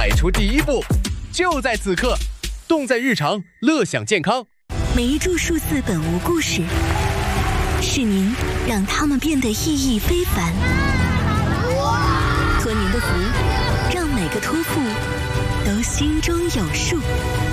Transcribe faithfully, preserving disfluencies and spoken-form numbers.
迈出第一步，就在此刻，动在日常，乐享健康。 每一注数字本无故事，是您让它们变得意义非凡。托您的福，让每个托付都心中有数。